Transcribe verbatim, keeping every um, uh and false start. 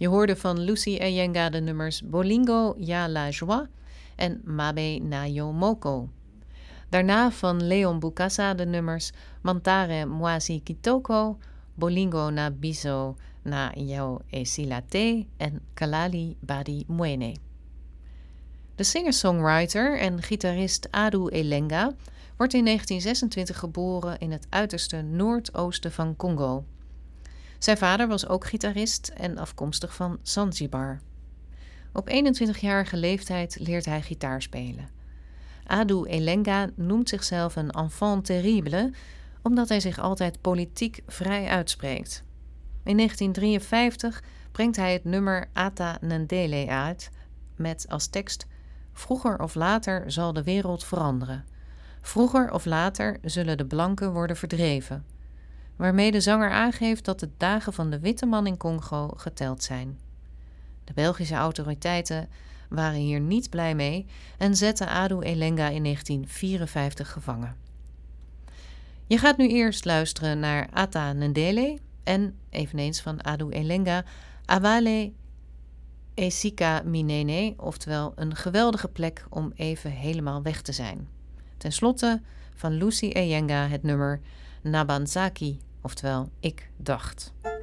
Je hoorde van Lucy Eyenga de nummers Bolingo ya la joie en Mabe na yo moko. Daarna van Leon Bukasa de nummers Mantare Mwasi Kitoko, Bolingo na biso na yo esilate en Kalali Badi Mwene. De singer-songwriter en gitarist Adu Elenga wordt in negentien zesentwintig geboren in het uiterste noordoosten van Congo. Zijn vader was ook gitarist en afkomstig van Zanzibar. Op eenentwintigjarige leeftijd leert hij gitaar spelen. Adu Elenga noemt zichzelf een enfant terrible, omdat hij zich altijd politiek vrij uitspreekt. In negentien drieënvijftig brengt hij het nummer Ata Ndele uit, met als tekst: vroeger of later zal de wereld veranderen. Vroeger of later zullen de blanken worden verdreven. Waarmee de zanger aangeeft dat de dagen van de witte man in Congo geteld zijn. De Belgische autoriteiten waren hier niet blij mee en zetten Adu Elenga in negentien vierenvijftig gevangen. Je gaat nu eerst luisteren naar Ata Ndele en, eveneens van Adu Elenga, Awale Esika Minene, oftewel een geweldige plek om even helemaal weg te zijn. Ten slotte van Lucy Eyenga het nummer Nabanzaki, oftewel Ik dacht.